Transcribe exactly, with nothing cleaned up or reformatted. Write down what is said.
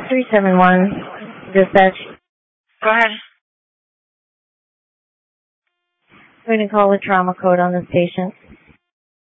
three seven one, dispatch. Go ahead. I'm going to call the trauma code on this patient.